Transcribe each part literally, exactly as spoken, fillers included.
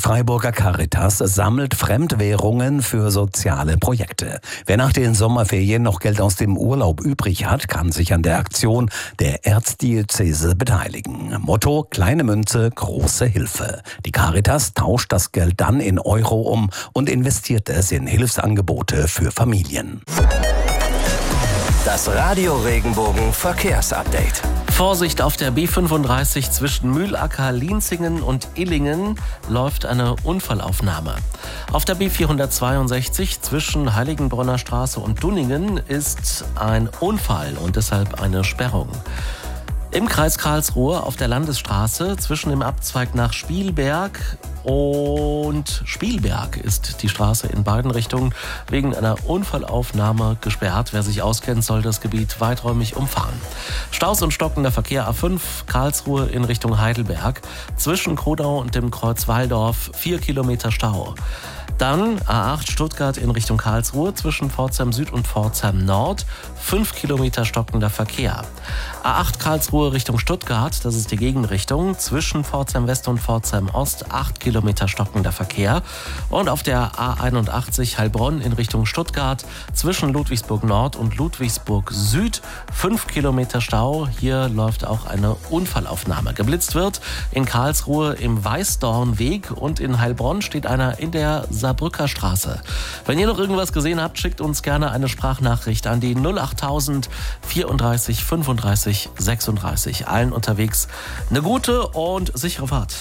Freiburger Caritas sammelt Fremdwährungen für soziale Projekte. Wer nach den Sommerferien noch Geld aus dem Urlaub übrig hat, kann sich an der Aktion der Erzdiözese beteiligen. Motto: kleine Münze, große Hilfe. Die Caritas tauscht das Geld dann in Euro um und investiert es in Hilfsangebote für Familien. Das Radio Regenbogen Verkehrsupdate. Vorsicht, auf der B fünfunddreißig zwischen Mühlacker, Lienzingen und Illingen läuft eine Unfallaufnahme. Auf der B vierhundertzweiundsechzig zwischen Heiligenbronner Straße und Dunningen ist ein Unfall und deshalb eine Sperrung. Im Kreis Karlsruhe auf der Landesstraße zwischen dem Abzweig nach Spielberg und Spielberg ist die Straße in beiden Richtungen wegen einer Unfallaufnahme gesperrt. Wer sich auskennt, soll das Gebiet weiträumig umfahren. Staus und stockender Verkehr A fünf Karlsruhe in Richtung Heidelberg. Zwischen Krodau und dem Kreuz Walldorf vier Kilometer Stau. Dann A acht Stuttgart in Richtung Karlsruhe zwischen Pforzheim Süd und Pforzheim Nord, fünf Kilometer stockender Verkehr. A acht Karlsruhe Richtung Stuttgart, das ist die Gegenrichtung, zwischen Pforzheim West und Pforzheim Ost, acht Kilometer stockender Verkehr. Und auf der A einundachtzig Heilbronn in Richtung Stuttgart, zwischen Ludwigsburg Nord und Ludwigsburg Süd, fünf Kilometer Stau. Hier läuft auch eine Unfallaufnahme. Geblitzt wird in Karlsruhe im Weißdornweg und in Heilbronn steht einer in der Saarbrücker Straße. Wenn ihr noch irgendwas gesehen habt, schickt uns gerne eine Sprachnachricht an die null achttausend vierunddreißig fünfunddreißig sechsunddreißig. Allen unterwegs eine gute und sichere Fahrt.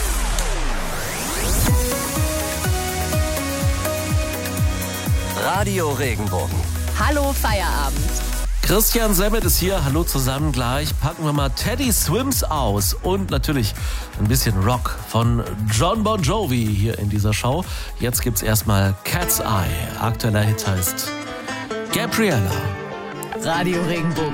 Radio Regenbogen. Hallo Feierabend. Christian Semmet ist hier. Hallo zusammen. Gleich packen wir mal Teddy Swims aus und natürlich ein bisschen Rock von John Bon Jovi hier in dieser Show. Jetzt gibt's erstmal Cat's Eye. Aktueller Hit heißt Gabriella. Radio Regenbogen.